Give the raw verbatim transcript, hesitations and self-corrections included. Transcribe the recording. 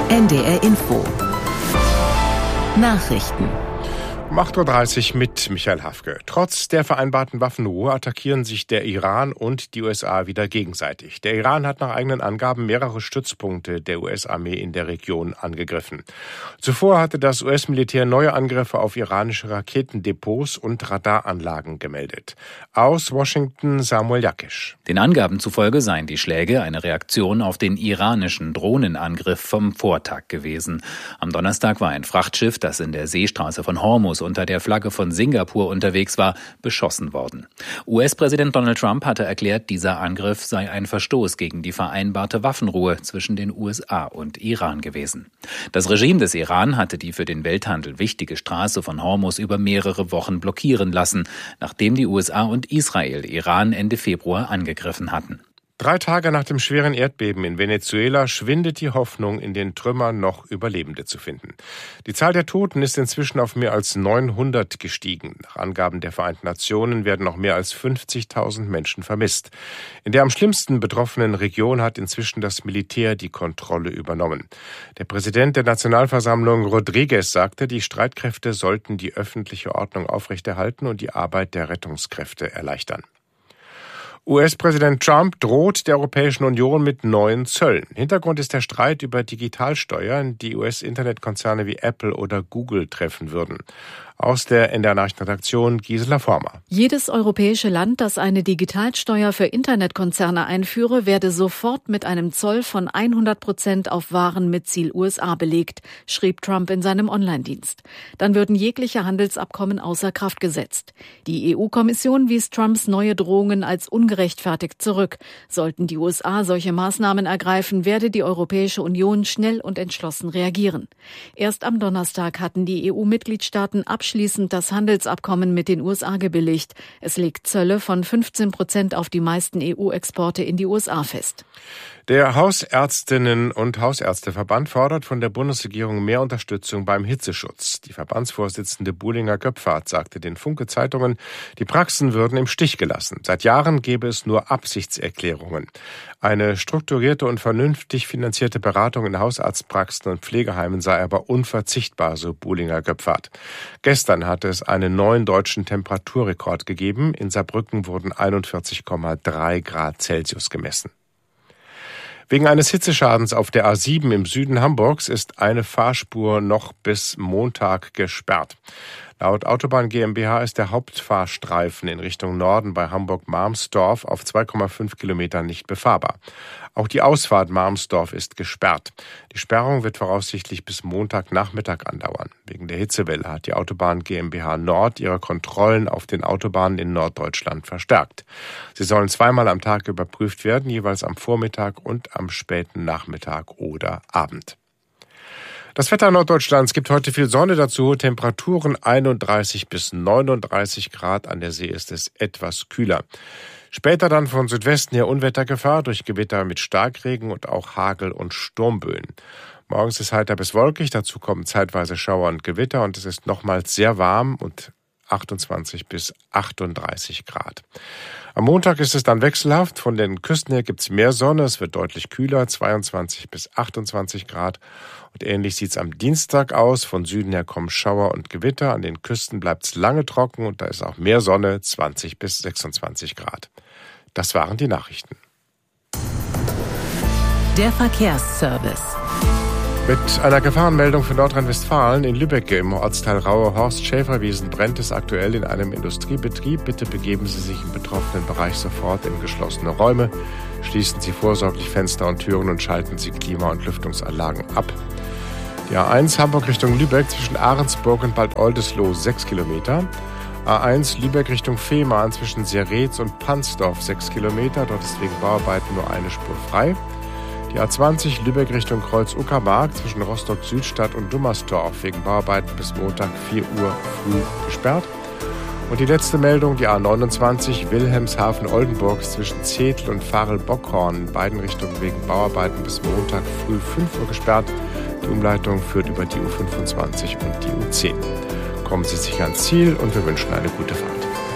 N D R Info. Nachrichten. Um acht Uhr dreißig mit Michael Hafke. Trotz der vereinbarten Waffenruhe attackieren sich der Iran und die U S A wieder gegenseitig. Der Iran hat nach eigenen Angaben mehrere Stützpunkte der U S-Armee in der Region angegriffen. Zuvor hatte das U S-Militär neue Angriffe auf iranische Raketendepots und Radaranlagen gemeldet. Aus Washington Samuel Jakisch. Den Angaben zufolge seien die Schläge eine Reaktion auf den iranischen Drohnenangriff vom Vortag gewesen. Am Donnerstag war ein Frachtschiff, das in der Seestraße von Hormuz unter der Flagge von Singapur unterwegs war, beschossen worden. U S-Präsident Donald Trump hatte erklärt, dieser Angriff sei ein Verstoß gegen die vereinbarte Waffenruhe zwischen den U S A und Iran gewesen. Das Regime des Iran hatte die für den Welthandel wichtige Straße von Hormuz über mehrere Wochen blockieren lassen, nachdem die U S A und Israel Iran Ende Februar angegriffen hatten. Drei Tage nach dem schweren Erdbeben in Venezuela schwindet die Hoffnung, in den Trümmern noch Überlebende zu finden. Die Zahl der Toten ist inzwischen auf mehr als neunhundert gestiegen. Nach Angaben der Vereinten Nationen werden noch mehr als fünfzigtausend Menschen vermisst. In der am schlimmsten betroffenen Region hat inzwischen das Militär die Kontrolle übernommen. Der Präsident der Nationalversammlung Rodriguez sagte, die Streitkräfte sollten die öffentliche Ordnung aufrechterhalten und die Arbeit der Rettungskräfte erleichtern. U S-Präsident Trump droht der Europäischen Union mit neuen Zöllen. Hintergrund ist der Streit über Digitalsteuern, die U S-Internetkonzerne wie Apple oder Google treffen würden. Aus der N D R-Nachrichtenredaktion Gisela Former. Jedes europäische Land, das eine Digitalsteuer für Internetkonzerne einführe, werde sofort mit einem Zoll von hundert Prozent auf Waren mit Ziel U S A belegt, schrieb Trump in seinem Online-Dienst. Dann würden jegliche Handelsabkommen außer Kraft gesetzt. Die E U-Kommission wies Trumps neue Drohungen als ungerechtfertigt zurück. Sollten die U S A solche Maßnahmen ergreifen, werde die Europäische Union schnell und entschlossen reagieren. Erst am Donnerstag hatten die E U-Mitgliedstaaten abschließend das Handelsabkommen mit den U S A gebilligt. Es legt Zölle von fünfzehn Prozent auf die meisten E U-Exporte in die U S A fest. Der Hausärztinnen- und Hausärzteverband fordert von der Bundesregierung mehr Unterstützung beim Hitzeschutz. Die Verbandsvorsitzende Buhlinger Göpfert sagte den Funke-Zeitungen, die Praxen würden im Stich gelassen. Seit Jahren gäbe es nur Absichtserklärungen. Eine strukturierte und vernünftig finanzierte Beratung in Hausarztpraxen und Pflegeheimen sei aber unverzichtbar, so Buhlinger Göpfert. Gestern hatte es einen neuen deutschen Temperaturrekord gegeben. In Saarbrücken wurden einundvierzig Komma drei Grad Celsius gemessen. Wegen eines Hitzeschadens auf der A sieben im Süden Hamburgs ist eine Fahrspur noch bis Montag gesperrt. Laut Autobahn GmbH ist der Hauptfahrstreifen in Richtung Norden bei Hamburg-Marmsdorf auf zwei Komma fünf Kilometern nicht befahrbar. Auch die Ausfahrt Marmsdorf ist gesperrt. Die Sperrung wird voraussichtlich bis Montagnachmittag andauern. Wegen der Hitzewelle hat die Autobahn GmbH Nord ihre Kontrollen auf den Autobahnen in Norddeutschland verstärkt. Sie sollen zweimal am Tag überprüft werden, jeweils am Vormittag und am späten Nachmittag oder Abend. Das Wetter Norddeutschlands gibt heute viel Sonne, dazu hohe Temperaturen einunddreißig bis neununddreißig Grad. An der See ist es etwas kühler. Später dann von Südwesten her Unwettergefahr durch Gewitter mit Starkregen und auch Hagel- und Sturmböen. Morgens ist heiter bis wolkig, dazu kommen zeitweise Schauer und Gewitter und es ist nochmals sehr warm und achtundzwanzig bis achtunddreißig Grad. Am Montag ist es dann wechselhaft. Von den Küsten her gibt es mehr Sonne. Es wird deutlich kühler, zweiundzwanzig bis achtundzwanzig Grad. Und ähnlich sieht es am Dienstag aus. Von Süden her kommen Schauer und Gewitter. An den Küsten bleibt es lange trocken und da ist auch mehr Sonne, zwanzig bis sechsundzwanzig Grad. Das waren die Nachrichten. Der Verkehrsservice. Mit einer Gefahrenmeldung für Nordrhein-Westfalen in Lübeck im Ortsteil Raue Horst Schäferwiesen brennt es aktuell in einem Industriebetrieb. Bitte begeben Sie sich im betroffenen Bereich sofort in geschlossene Räume. Schließen Sie vorsorglich Fenster und Türen und schalten Sie Klima- und Lüftungsanlagen ab. Die A eins Hamburg Richtung Lübeck zwischen Ahrensburg und Bad Oldesloe sechs Kilometer. A eins Lübeck Richtung Fehmarn zwischen Seretz und Pansdorf sechs Kilometer. Dort ist wegen Bauarbeiten nur eine Spur frei. Die A zwanzig Lübeck Richtung Kreuz-Uckermark zwischen Rostock-Südstadt und Dummersdorf wegen Bauarbeiten bis Montag vier Uhr früh gesperrt. Und die letzte Meldung, die A neunundzwanzig Wilhelmshaven-Oldenburg zwischen Zettel und Varel-Bockhorn in beiden Richtungen wegen Bauarbeiten bis Montag früh fünf Uhr gesperrt. Die Umleitung führt über die U fünfundzwanzig und die U zehn. Kommen Sie sicher ans Ziel und wir wünschen eine gute Fahrt.